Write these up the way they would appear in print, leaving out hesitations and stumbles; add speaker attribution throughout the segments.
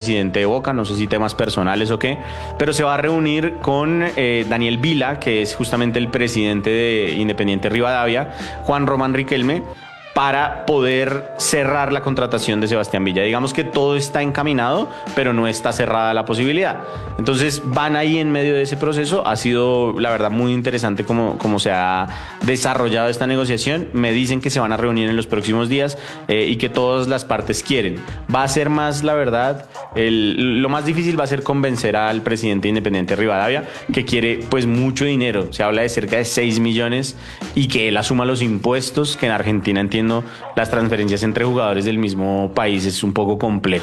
Speaker 1: presidente de Boca, no sé si temas personales o qué, pero se va a reunir con Daniel Vila, que es justamente el presidente de Independiente Rivadavia, Juan Román Riquelme, para poder cerrar la contratación de Sebastián Villa. Digamos que todo está encaminado, pero no está cerrada la posibilidad. Entonces van ahí en medio de ese proceso. Ha sido, la verdad, muy interesante cómo se ha desarrollado esta negociación. Me dicen que se van a reunir en los próximos días y que todas las partes quieren. Va a ser más, la verdad, lo más difícil va a ser convencer al presidente Independiente Rivadavia, que quiere pues mucho dinero. Se habla de cerca de 6 millones y que él asuma los impuestos, que en Argentina entiendo las transferencias entre jugadores del mismo país es un poco complejo.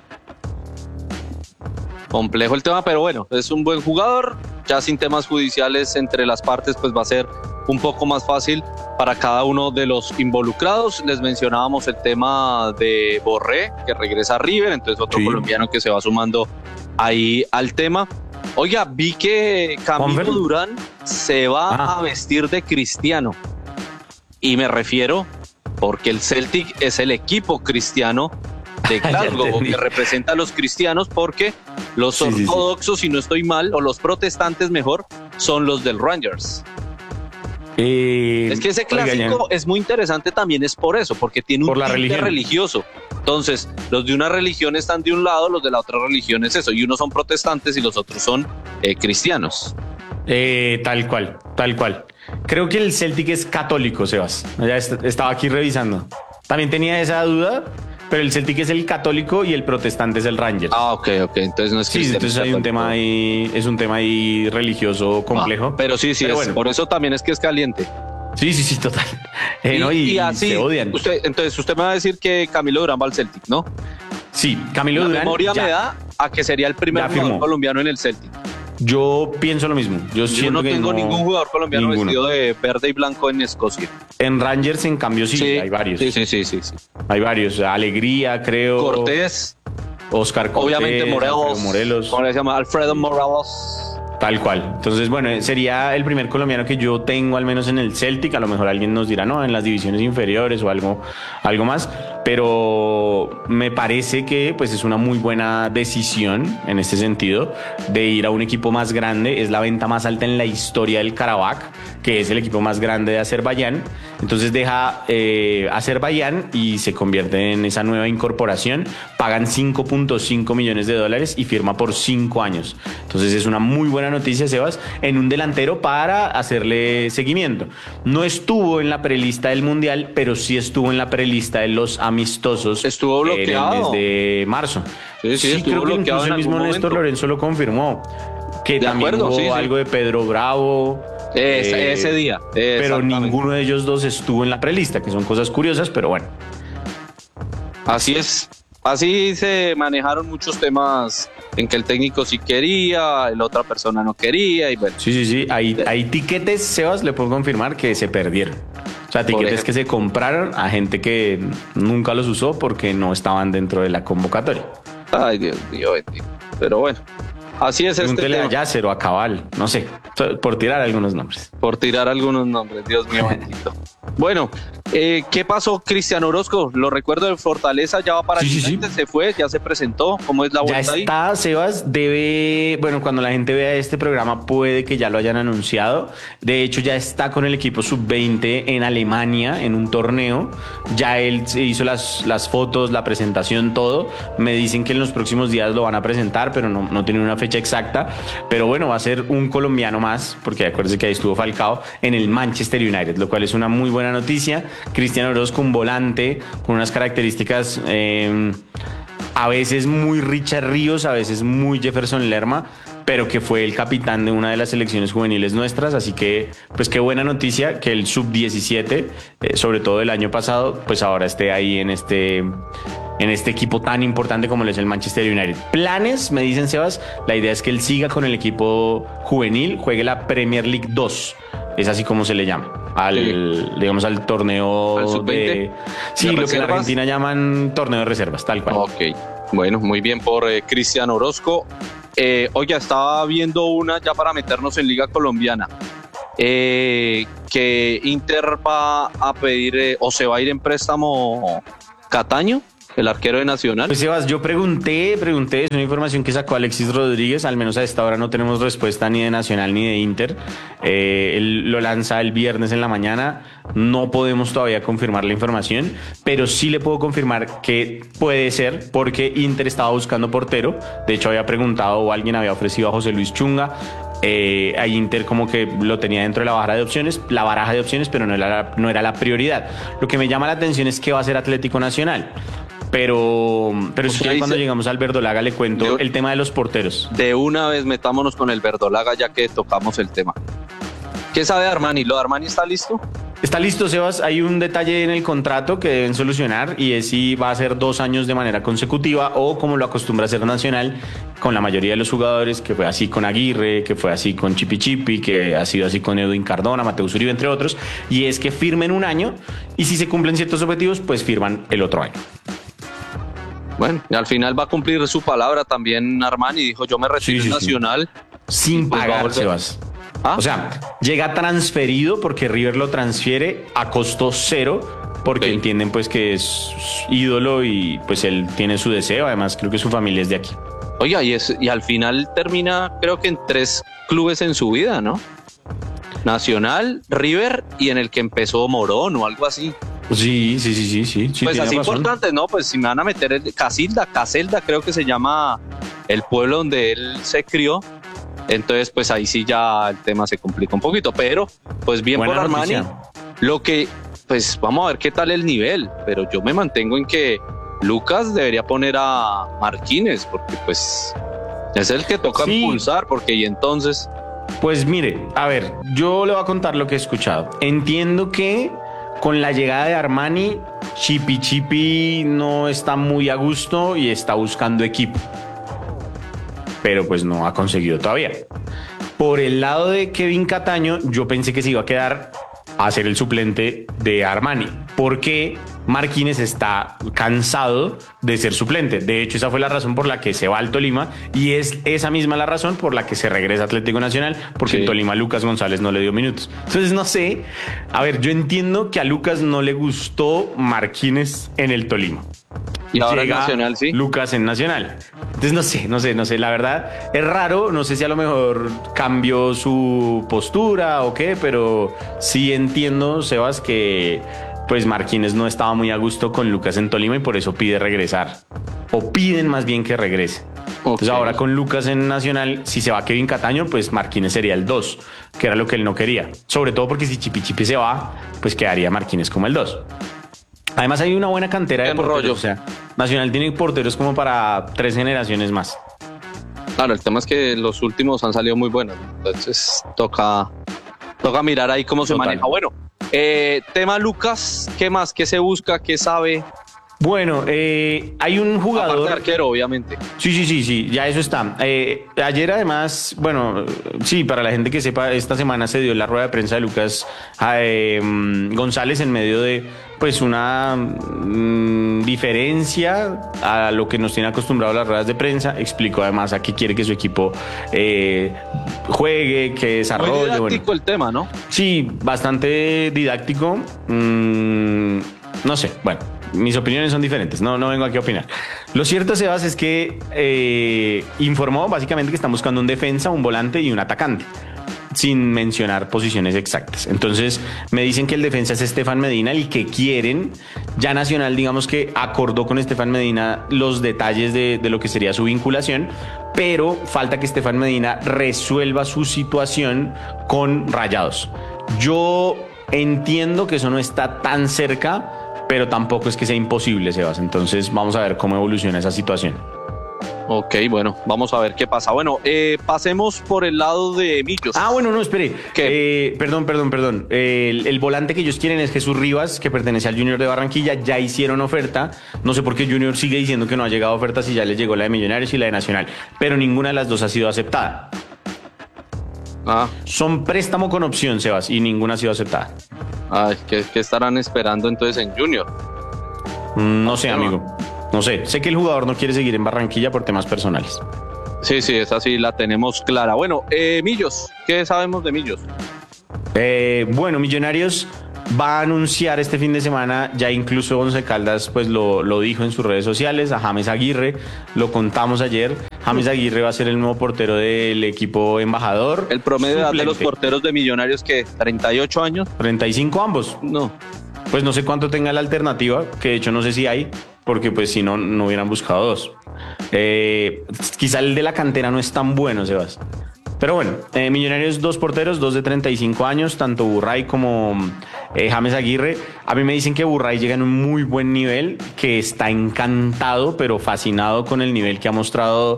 Speaker 2: Complejo el tema, pero bueno, es un buen jugador, ya sin temas judiciales entre las partes, pues va a ser un poco más fácil para cada uno de los involucrados. Les mencionábamos el tema de Borré, que regresa a River, entonces otro colombiano que se va sumando ahí al tema. Oiga, vi que Camilo Durán se va a vestir de Cristiano, y me refiero porque el Celtic es el equipo cristiano de Glasgow, que representa a los cristianos, porque los ortodoxos, si no estoy mal, o los protestantes mejor, son los del Rangers. Es que ese clásico es muy interesante también, es por eso, porque tiene un tinte religioso. Entonces, los de una religión están de un lado, los de la otra religión es eso, y unos son protestantes y los otros son cristianos.
Speaker 1: Tal cual. Creo que el Celtic es católico, Sebas. Ya estaba aquí revisando. También tenía esa duda, pero el Celtic es el católico y el protestante es el Rangers.
Speaker 2: Ok. Entonces no es cristiano.
Speaker 1: Sí, entonces hay un tema ahí, es un tema ahí religioso complejo.
Speaker 2: Pero sí, pero bueno, por eso también es que es caliente.
Speaker 1: Sí, total.
Speaker 2: Y así,
Speaker 1: se odian.
Speaker 2: Entonces usted me va a decir que Camilo Durán va al Celtic, ¿no?
Speaker 1: Sí, Camilo Durán.
Speaker 2: La memoria me da a que sería el primer jugador colombiano en el Celtic.
Speaker 1: Yo pienso lo mismo. Yo
Speaker 2: no tengo ningún jugador colombiano vestido de verde y blanco en Escocia.
Speaker 1: En Rangers, en cambio, sí, hay varios.
Speaker 2: Sí.
Speaker 1: Hay varios. Alegría, creo.
Speaker 2: Cortés.
Speaker 1: Oscar Cortés.
Speaker 2: Obviamente
Speaker 1: Morelos.
Speaker 2: ¿Cómo le llama? Alfredo Morelos.
Speaker 1: Tal cual. Entonces, bueno, sería el primer colombiano que yo tengo, al menos en el Celtic. A lo mejor alguien nos dirá, no, en las divisiones inferiores o algo más. Pero me parece que pues es una muy buena decisión en este sentido de ir a un equipo más grande. Es la venta más alta en la historia del Karabakh, que es el equipo más grande de Azerbaiyán. Entonces deja Azerbaiyán y se convierte en esa nueva incorporación. Pagan $5.5 millones y firma por 5 años. Entonces es una muy buena noticia, Sebas, en un delantero para hacerle seguimiento. No estuvo en la prelista del Mundial, pero sí estuvo en la prelista de los amistosos.
Speaker 2: Estuvo bloqueado.
Speaker 1: En el mes de marzo.
Speaker 2: Sí,
Speaker 1: creo que incluso el mismo Néstor Lorenzo lo confirmó. Que también hubo algo de Pedro Bravo.
Speaker 2: Ese día.
Speaker 1: Pero ninguno de ellos dos estuvo en la prelista, que son cosas curiosas, pero bueno.
Speaker 2: Así es. Así se manejaron muchos temas en que el técnico sí quería, la otra persona no quería y bueno.
Speaker 1: Sí. Hay tiquetes, Sebas, le puedo confirmar que se perdieron. O sea, tiquetes que se compraron a gente que nunca los usó porque no estaban dentro de la convocatoria.
Speaker 2: Ay, Dios mío, bendito. Pero bueno, así es.
Speaker 1: Pregúntele a Yasser o a Cabal, no sé, por tirar algunos nombres.
Speaker 2: Dios mío, bendito. Bueno, ¿qué pasó Cristiano Orozco? Lo recuerdo de Fortaleza, ya va para United, se fue, ya se presentó. ¿Cómo es la vuelta ahí?
Speaker 1: Ya está, Sebas, cuando la gente vea este programa puede que ya lo hayan anunciado. De hecho, ya está con el equipo sub-20 en Alemania, en un torneo. Ya él se hizo las fotos, la presentación, todo. Me dicen que en los próximos días lo van a presentar, pero no tienen una fecha exacta. Pero bueno, va a ser un colombiano más, porque acuérdense que ahí estuvo Falcao, en el Manchester United, lo cual es una muy buena noticia. Cristiano Orozco, un volante con unas características a veces muy Richard Ríos, a veces muy Jefferson Lerma, pero que fue el capitán de una de las selecciones juveniles nuestras, así que pues qué buena noticia que el sub-17, sobre todo el año pasado, pues ahora esté ahí en este equipo tan importante como lo es el Manchester United. Planes, me dicen, Sebas, la idea es que él siga con el equipo juvenil, juegue la Premier League 2, es así como se le llama, al torneo ¿al sub-20? Sí, lo que en Argentina llaman torneo de reservas, tal cual.
Speaker 2: Ok, bueno, muy bien por Cristiano Orozco. Oye, estaba viendo una ya para meternos en Liga Colombiana, que Inter va a pedir o se va a ir en préstamo Cataño el arquero de Nacional.
Speaker 1: Pues Sebas, yo pregunté, es una información que sacó Alexis Rodríguez, al menos a esta hora no tenemos respuesta ni de Nacional ni de Inter. Él lo lanza el viernes en la mañana, no podemos todavía confirmar la información, pero sí le puedo confirmar que puede ser porque Inter estaba buscando portero, de hecho había preguntado o alguien había ofrecido a José Luis Chunga. A Inter como que lo tenía dentro de la baraja de opciones, pero no era la prioridad. Lo que me llama la atención es qué va a hacer Atlético Nacional. Pero si quiere, cuando llegamos al Verdolaga le cuento el tema de los porteros.
Speaker 2: De una vez metámonos con el Verdolaga ya que tocamos el tema. ¿Qué sabe de Armani? ¿Lo de Armani está listo?
Speaker 1: Está listo, Sebas. Hay un detalle en el contrato que deben solucionar y es si va a ser 2 años de manera consecutiva o como lo acostumbra a hacer Nacional con la mayoría de los jugadores, que fue así con Aguirre, que fue así con Chipi, que ha sido así con Edwin Cardona, Mateus Uribe, entre otros, y es que firmen un año y si se cumplen ciertos objetivos, pues firman el otro año.
Speaker 2: Bueno, y al final va a cumplir su palabra también Armani, dijo yo me retiro en Nacional.
Speaker 1: Sin pagar, Sebas.
Speaker 2: ¿Ah?
Speaker 1: O sea, llega transferido porque River lo transfiere a costo cero porque entienden pues que es ídolo y pues él tiene su deseo, además creo que su familia es de aquí.
Speaker 2: Oiga, y al final termina creo que en 3 clubes en su vida, ¿no? Nacional, River y en el que empezó Morón o algo así.
Speaker 1: Sí.
Speaker 2: Pues así importante, ¿no? Pues si me van a meter el Caselda creo que se llama el pueblo donde él se crió. Entonces, pues ahí sí ya el tema se complica un poquito, pero pues bien
Speaker 1: buena
Speaker 2: por Armani.
Speaker 1: Noticia.
Speaker 2: Lo que, pues vamos a ver qué tal el nivel, pero yo me mantengo en que Lucas debería poner a Marquínez, porque pues es el que toca impulsar, porque y entonces...
Speaker 1: Pues mire, a ver, yo le voy a contar lo que he escuchado. Entiendo que con la llegada de Armani, Chipi no está muy a gusto y está buscando equipo. Pero pues no ha conseguido todavía. Por el lado de Kevin Cataño, yo pensé que se iba a quedar a ser el suplente de Armani, porque Marquínez está cansado de ser suplente. De hecho, esa fue la razón por la que se va al Tolima y es esa misma la razón por la que se regresa a Atlético Nacional, porque en Tolima Lucas González no le dio minutos. Entonces, no sé. A ver, yo entiendo que a Lucas no le gustó Marquínez en el Tolima.
Speaker 2: Y ahora en Nacional, sí.
Speaker 1: Lucas en Nacional. Entonces no sé. La verdad es raro. No sé si a lo mejor cambió su postura o qué, pero sí entiendo, Sebas, que pues Marquínez no estaba muy a gusto con Lucas en Tolima y por eso pide regresar. O piden más bien que regrese. Entonces ahora con Lucas en Nacional, si se va Kevin Cataño, pues Marquínez sería el 2, que era lo que él no quería. Sobre todo porque si Chipi se va, pues quedaría Marquínez como el 2. Además hay una buena cantera de porteros, o sea, Nacional tiene porteros como para 3 generaciones más.
Speaker 2: Claro, el tema es que los últimos han salido muy buenos, entonces toca mirar ahí cómo se maneja. Bueno, tema Lucas, ¿qué más? ¿Qué se busca? ¿Qué sabe?
Speaker 1: Bueno, hay un jugador...
Speaker 2: Aparte de arquero, obviamente.
Speaker 1: Sí, ya eso está. Ayer además, bueno, sí, para la gente que sepa, esta semana se dio la rueda de prensa de Lucas González en medio de pues una diferencia a lo que nos tiene acostumbrado las ruedas de prensa. Explicó además a qué quiere que su equipo juegue, que desarrolle.
Speaker 2: Muy didáctico el tema, ¿no?
Speaker 1: Sí, bastante didáctico. No sé, bueno, mis opiniones son diferentes, no vengo aquí a opinar. Lo cierto, Sebas, es que informó básicamente que están buscando un defensa, un volante y un atacante, sin mencionar posiciones exactas. Entonces me dicen que el defensa es Estefan Medina y que quieren, ya Nacional digamos que acordó con Estefan Medina los detalles de lo que sería su vinculación, pero falta que Estefan Medina resuelva su situación con Rayados. Yo entiendo que eso no está tan cerca, pero tampoco es que sea imposible, Sebas. Entonces vamos a ver cómo evoluciona esa situación.
Speaker 2: Ok, bueno, vamos a ver qué pasa. Bueno, pasemos por el lado de Millos.
Speaker 1: Bueno, no, espere.
Speaker 2: ¿Qué?
Speaker 1: Perdón. El volante que ellos quieren es Jesús Rivas, que pertenece al Junior de Barranquilla. Ya hicieron oferta. No sé por qué Junior sigue diciendo que no ha llegado oferta si ya les llegó la de Millonarios y la de Nacional. Pero ninguna de las dos ha sido aceptada. Son préstamo con opción, Sebas, y ninguna ha sido aceptada.
Speaker 2: ¿Qué estarán esperando entonces en Junior?
Speaker 1: No sé, amigo. No sé. Sé que el jugador no quiere seguir en Barranquilla por temas personales.
Speaker 2: Sí, esa sí la tenemos clara. Bueno, Millos, ¿qué sabemos de Millos?
Speaker 1: Bueno, Millonarios va a anunciar este fin de semana, ya incluso Once Caldas pues lo dijo en sus redes sociales, a James Aguirre, lo contamos ayer. James Aguirre va a ser el nuevo portero del equipo embajador.
Speaker 2: El promedio de edad de
Speaker 1: suplente.
Speaker 2: los porteros de Millonarios, que 38 años.
Speaker 1: 35 ambos.
Speaker 2: No.
Speaker 1: Pues no sé cuánto tenga la alternativa, que de hecho no sé si hay, porque pues si no, no hubieran buscado dos. Quizá el de la cantera no es tan bueno, Sebas. Pero bueno, Millonarios, dos porteros, dos de 35 años, tanto Burray como James Aguirre. A mí me dicen que Burray llega en un muy buen nivel, que está encantado, pero fascinado con el nivel que ha mostrado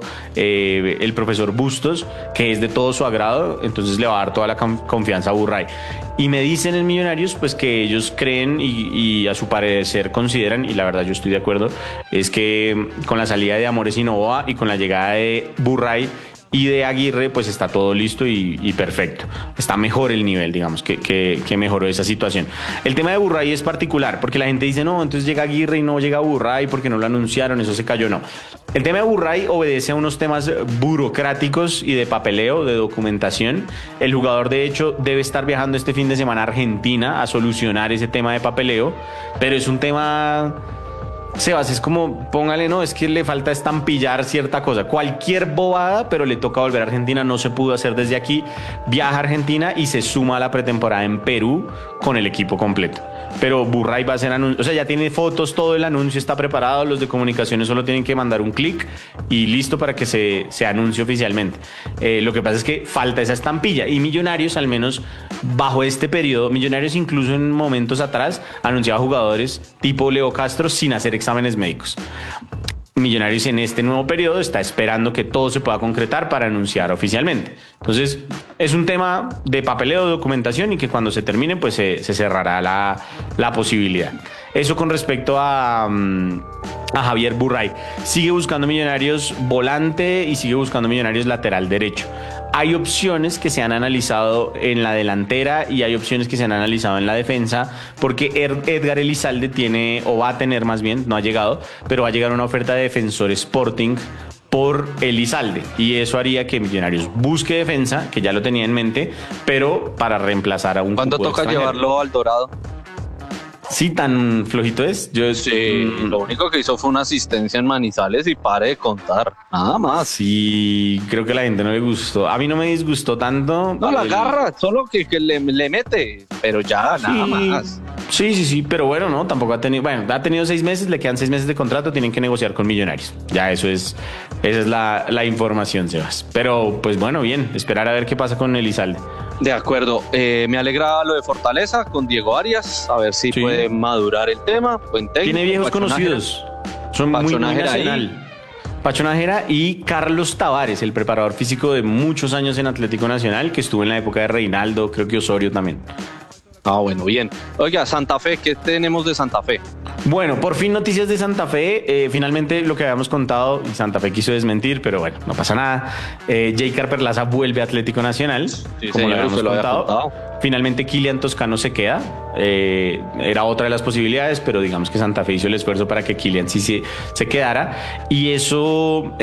Speaker 1: el profesor Bustos, que es de todo su agrado, entonces le va a dar toda la confianza a Burray. Y me dicen en Millonarios pues que ellos creen y a su parecer consideran, y la verdad yo estoy de acuerdo, es que con la salida de Amores y Novoa y con la llegada de Burray y de Aguirre, pues está todo listo y perfecto. Está mejor el nivel, digamos, que mejoró esa situación. El tema de Burray es particular, porque la gente dice, no, entonces llega Aguirre y no llega Burray porque no lo anunciaron, eso se cayó, no. El tema de Burray obedece a unos temas burocráticos y de papeleo, de documentación. El jugador, de hecho, debe estar viajando este fin de semana a Argentina a solucionar ese tema de papeleo, pero es un tema... Sebas, es como, póngale, no, es que le falta estampillar cierta cosa, cualquier bobada, pero le toca volver a Argentina, no se pudo hacer desde aquí, viaja a Argentina y se suma a la pretemporada en Perú con el equipo completo. Pero Burray va a hacer anuncio, o sea, ya tiene fotos, todo el anuncio está preparado, los de comunicaciones solo tienen que mandar un clic y listo para que se anuncie oficialmente. Lo que pasa es que falta esa estampilla y Millonarios, al menos bajo este periodo, Millonarios incluso en momentos atrás anunciaba jugadores tipo Leo Castro sin hacer exámenes médicos. Millonarios en este nuevo periodo está esperando que todo se pueda concretar para anunciar oficialmente. Entonces, es un tema de papeleo, de documentación y que cuando se termine, pues se cerrará la posibilidad. Eso con respecto a Javier Burray. Sigue buscando Millonarios volante y sigue buscando Millonarios lateral derecho. Hay opciones que se han analizado en la delantera y hay opciones que se han analizado en la defensa, porque Edgar Elizalde tiene, o va a tener más bien, no ha llegado, pero va a llegar una oferta de Defensor Sporting por Elizalde, y eso haría que Millonarios busque defensa, que ya lo tenía en mente, pero para reemplazar a un
Speaker 2: ¿Cuándo
Speaker 1: cupo
Speaker 2: toca
Speaker 1: extranjero.
Speaker 2: llevarlo al Dorado?
Speaker 1: Sí, tan flojito es. Yo
Speaker 2: Lo único que hizo fue una asistencia en Manizales y pare de contar. Nada más.
Speaker 1: Sí, creo que a la gente no le gustó. A mí no me disgustó tanto.
Speaker 2: No la agarra, solo que le mete, pero ya, nada más.
Speaker 1: Sí, pero bueno, no, tampoco ha tenido 6 meses, le quedan 6 meses de contrato, tienen que negociar con Millonarios. Ya esa es la información, Sebas. Pero pues bueno, bien, esperar a ver qué pasa con Elizalde.
Speaker 2: De acuerdo, me alegra lo de Fortaleza con Diego Arias, a ver si puede madurar el tema. Buen técnico,
Speaker 1: tiene viejos
Speaker 2: Pacho
Speaker 1: conocidos, son muy nacional. Pacho Nájera y Carlos Tavares, el preparador físico de muchos años en Atlético Nacional, que estuvo en la época de Reinaldo, creo que Osorio también.
Speaker 2: Ah, bueno, bien. Oiga, Santa Fe, ¿qué tenemos de Santa Fe?
Speaker 1: Bueno, por fin noticias de Santa Fe. Finalmente lo que habíamos contado, y Santa Fe quiso desmentir, pero bueno, no pasa nada. J.Car Perlaza vuelve a Atlético Nacional,
Speaker 2: Sí,
Speaker 1: como
Speaker 2: señor,
Speaker 1: lo habíamos
Speaker 2: usted lo había
Speaker 1: contado.
Speaker 2: contado.
Speaker 1: Finalmente Kylian Toscano se queda. Era otra de las posibilidades, pero digamos que Santa Fe hizo el esfuerzo para que Kylian sí se quedara. Y eso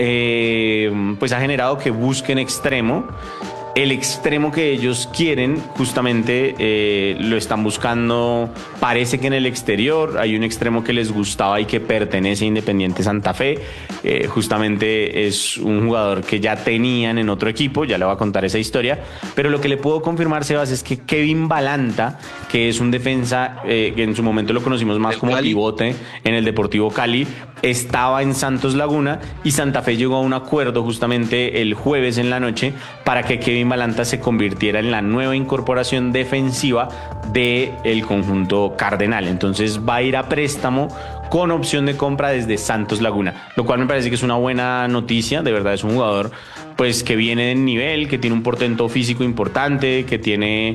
Speaker 1: pues ha generado que busquen extremo. El extremo que ellos quieren, justamente lo están buscando, parece que en el exterior. Hay un extremo que les gustaba y que pertenece a Independiente Santa Fe. Justamente es un jugador que ya tenían en otro equipo, ya le voy a contar esa historia. Pero lo que le puedo confirmar, Sebas, es que Kevin Balanta, que es un defensa que en su momento lo conocimos más como pivote en el Deportivo Cali, estaba en Santos Laguna y Santa Fe llegó a un acuerdo justamente el jueves en la noche para que Kevin Balanta se convirtiera en la nueva incorporación defensiva del conjunto cardenal. Entonces va a ir a préstamo con opción de compra desde Santos Laguna, lo cual me parece que es una buena noticia. De verdad es un jugador pues que viene de nivel, que tiene un portento físico importante, que tiene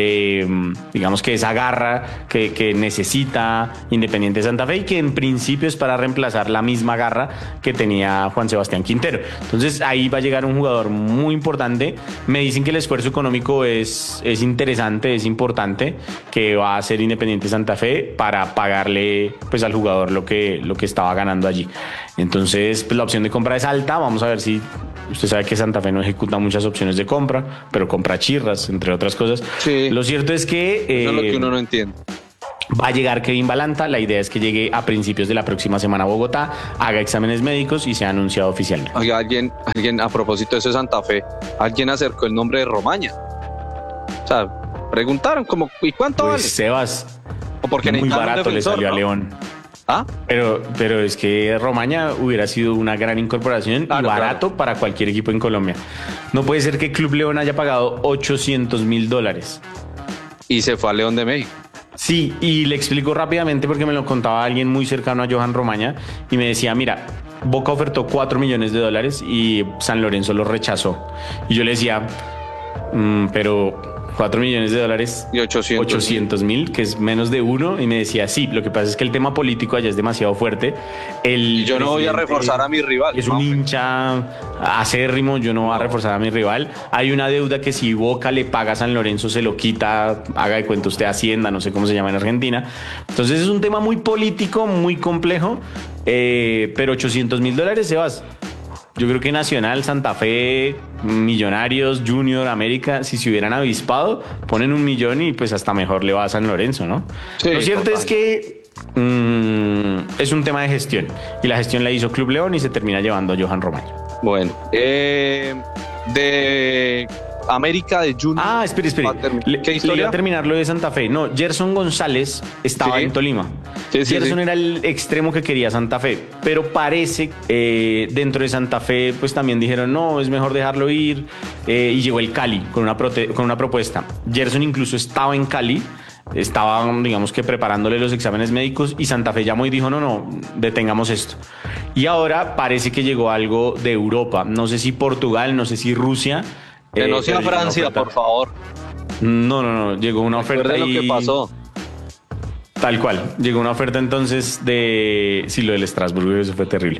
Speaker 1: digamos que esa garra que necesita Independiente Santa Fe y que en principio es para reemplazar la misma garra que tenía Juan Sebastián Quintero. Entonces ahí va a llegar un jugador muy importante. Me dicen que el esfuerzo económico es interesante, es importante, que va a hacer Independiente Santa Fe para pagarle pues al jugador lo que estaba ganando allí. Entonces pues la opción de compra es alta. Vamos a ver si... Usted sabe que Santa Fe no ejecuta muchas opciones de compra, pero compra chirras, entre otras cosas.
Speaker 2: Sí.
Speaker 1: Lo cierto es que...
Speaker 2: Eso es lo que uno no entiende.
Speaker 1: Va a llegar Kevin Balanta, la idea es que llegue a principios de la próxima semana a Bogotá, haga exámenes médicos y sea anunciado oficialmente.
Speaker 2: Oiga, alguien, a propósito de eso de Santa Fe, alguien acercó el nombre de Romaña. O sea, preguntaron como, ¿y cuánto
Speaker 1: Pues
Speaker 2: vale?
Speaker 1: Sebas,
Speaker 2: O porque
Speaker 1: muy
Speaker 2: necesitaban un
Speaker 1: barato le
Speaker 2: defensor,
Speaker 1: salió
Speaker 2: ¿no?
Speaker 1: a León.
Speaker 2: ¿Ah?
Speaker 1: Pero es que Romaña hubiera sido una gran incorporación
Speaker 2: Claro,
Speaker 1: y barato para cualquier equipo en Colombia. No puede ser que Club León haya pagado $800.000.
Speaker 2: Y se fue a León de México.
Speaker 1: Sí, y le explico rápidamente porque me lo contaba alguien muy cercano a Johan Romaña y me decía, mira, Boca ofertó $4 millones y San Lorenzo lo rechazó. Y yo le decía, pero $4 millones
Speaker 2: Y
Speaker 1: 800.000, que es menos de uno, y me decía, sí, lo que pasa es que el tema político allá es demasiado fuerte.
Speaker 2: Y yo no voy a reforzar a mi rival.
Speaker 1: Es un hincha acérrimo, yo no voy a reforzar a mi rival. Hay una deuda que si Boca le paga a San Lorenzo se lo quita, haga de cuenta usted Hacienda, no sé cómo se llama en Argentina. Entonces es un tema muy político, muy complejo, pero $800.000, Sebas. Yo creo que Nacional, Santa Fe, Millonarios, Junior, América, si se hubieran avispado, ponen $1 millón y pues hasta mejor le va a San Lorenzo, ¿no?
Speaker 2: Sí,
Speaker 1: lo cierto
Speaker 2: total.
Speaker 1: es que es un tema de gestión y la gestión la hizo Club León y se termina llevando a Johan Romaña.
Speaker 2: Bueno, de América de Junior.
Speaker 1: Espere.
Speaker 2: ¿Qué
Speaker 1: Le
Speaker 2: historia?
Speaker 1: iba a terminar lo de Santa Fe. No, Gerson González estaba
Speaker 2: Sí.
Speaker 1: en Tolima.
Speaker 2: Sí.
Speaker 1: Gerson era el extremo que quería Santa Fe, pero parece dentro de Santa Fe pues también dijeron no, es mejor dejarlo ir y llegó el Cali con una propuesta. Gerson incluso estaba en Cali, estaba digamos que preparándole los exámenes médicos y Santa Fe llamó y dijo no, detengamos esto. Y ahora parece que llegó algo de Europa, no sé si Portugal, no sé si Rusia.
Speaker 2: Que no sea
Speaker 1: pero llegó una
Speaker 2: Francia,
Speaker 1: oferta.
Speaker 2: por favor.
Speaker 1: No, llegó una oferta
Speaker 2: Recuerde lo que pasó.
Speaker 1: Tal cual, llegó una oferta entonces sí, lo del Estrasburgo, eso fue terrible.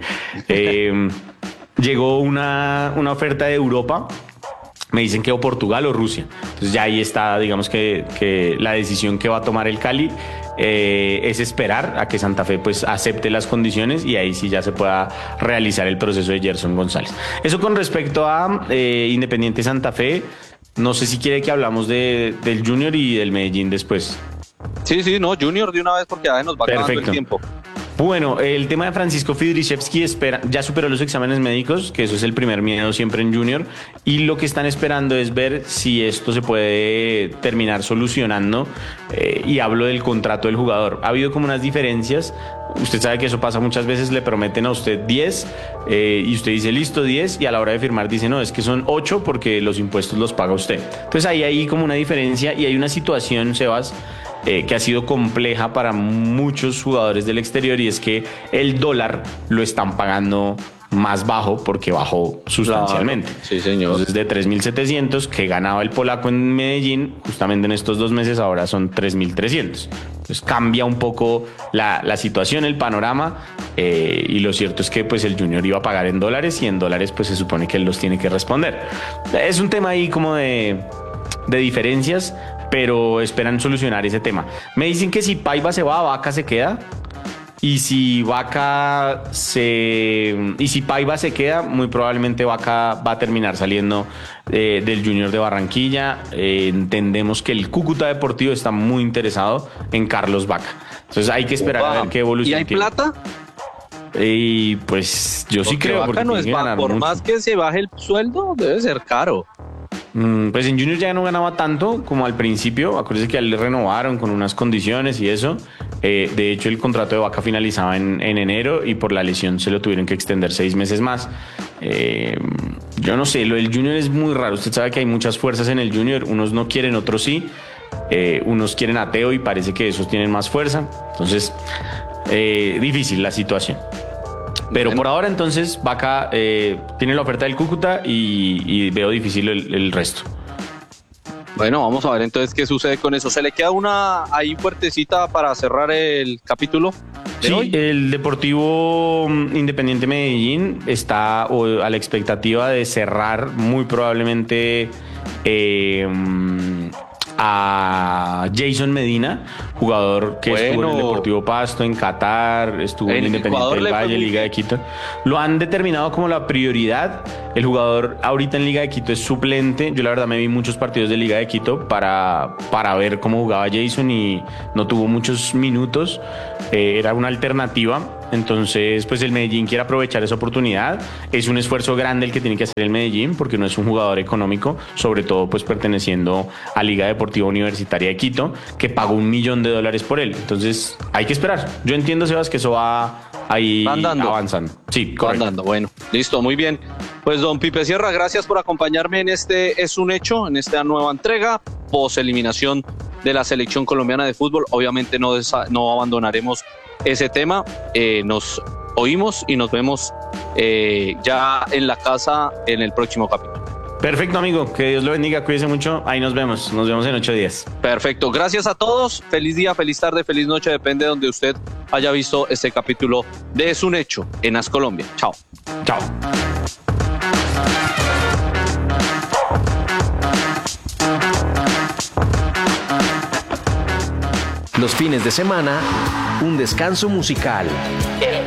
Speaker 1: Llegó una oferta de Europa, me dicen que o Portugal o Rusia. Entonces ya ahí está, digamos que la decisión que va a tomar el Cali es esperar a que Santa Fe pues acepte las condiciones y ahí sí ya se pueda realizar el proceso de Gerson González. Eso con respecto a Independiente Santa Fe, no sé si quiere que hablamos del Junior y del Medellín después.
Speaker 2: Sí, no, Junior de una vez porque ya se nos va acabando el
Speaker 1: Perfecto.
Speaker 2: tiempo.
Speaker 1: Bueno, el tema de Francisco Fidrichevsky ya superó los exámenes médicos, que eso es el primer miedo siempre en Junior, y lo que están esperando es ver si esto se puede terminar solucionando, y hablo del contrato del jugador. Ha habido como unas diferencias, usted sabe que eso pasa muchas veces, le prometen a usted 10 y usted dice listo 10 y a la hora de firmar dice no, es que son 8 porque los impuestos los paga usted. Entonces ahí hay como una diferencia y hay una situación, Sebas, que ha sido compleja para muchos jugadores del exterior y es que el dólar lo están pagando más bajo porque bajó sustancialmente.
Speaker 2: Claro, sí, señor.
Speaker 1: Entonces de 3.700 que ganaba el polaco en Medellín, justamente en estos 2 meses ahora son 3.300. Entonces cambia un poco la situación, el panorama, y lo cierto es que pues el Junior iba a pagar en dólares y en dólares pues se supone que él los tiene que responder. Es un tema ahí como de diferencias, pero esperan solucionar ese tema. Me dicen que si Paiva se va, Vaca se queda. Y si Paiva se queda, muy probablemente Vaca va a terminar saliendo del Junior de Barranquilla. Entendemos que el Cúcuta Deportivo está muy interesado en Carlos Vaca. Entonces hay que esperar a ver qué evolución
Speaker 2: ¿Y hay
Speaker 1: tiene.
Speaker 2: plata?
Speaker 1: Y pues yo sí
Speaker 2: Porque
Speaker 1: creo,
Speaker 2: Vaca
Speaker 1: porque
Speaker 2: no
Speaker 1: tiene
Speaker 2: es
Speaker 1: que ganar
Speaker 2: por
Speaker 1: mucho.
Speaker 2: más que se baje el sueldo, debe ser caro.
Speaker 1: Pues en Junior ya no ganaba tanto como al principio. Acuérdense que a él le renovaron con unas condiciones y eso. De hecho, el contrato de Vaca finalizaba en enero y por la lesión se lo tuvieron que extender 6 meses más. Yo no sé, lo del Junior es muy raro. Usted sabe que hay muchas fuerzas en el Junior. Unos no quieren, otros sí. Unos quieren a Teo y parece que esos tienen más fuerza. Entonces, difícil la situación. Pero
Speaker 2: Bueno.
Speaker 1: por ahora entonces Vaca tiene la oferta del Cúcuta y veo difícil el resto.
Speaker 2: Bueno, vamos a ver entonces qué sucede con eso. ¿Se le queda una ahí fuertecita para cerrar el capítulo de
Speaker 1: Sí,
Speaker 2: hoy?
Speaker 1: el Deportivo Independiente Medellín está a la expectativa de cerrar muy probablemente a Jason Medina, jugador que estuvo en el Deportivo Pasto, en Qatar, estuvo en Independiente del Valle, Liga de Quito. Lo han determinado como la prioridad. El jugador ahorita en Liga de Quito es suplente. Yo la verdad me vi muchos partidos de Liga de Quito para ver cómo jugaba Jason y no tuvo muchos minutos. Era una alternativa. Entonces, pues el Medellín quiere aprovechar esa oportunidad. Es un esfuerzo grande el que tiene que hacer el Medellín porque no es un jugador económico, sobre todo pues perteneciendo a Liga Deportiva Universitaria de Quito, que pagó $1 millón por él. Entonces, hay que esperar. Yo entiendo, Sebas, que eso va ahí avanzando. Sí, correcto.
Speaker 2: Andando. Bueno, listo, muy bien. Pues don Pipe Sierra, gracias por acompañarme en este Es un Hecho, en esta nueva entrega, post eliminación de la selección colombiana de fútbol. Obviamente no abandonaremos ese tema. Nos oímos y nos vemos ya en la casa en el próximo capítulo.
Speaker 1: Perfecto, amigo, que Dios lo bendiga, cuídese mucho, ahí nos vemos en 8 días.
Speaker 2: Perfecto, gracias a todos, feliz día, feliz tarde, feliz noche, depende de donde usted haya visto este capítulo de Es un Hecho en AS Colombia. Chao.
Speaker 1: Chao.
Speaker 3: Los fines de semana, un descanso musical.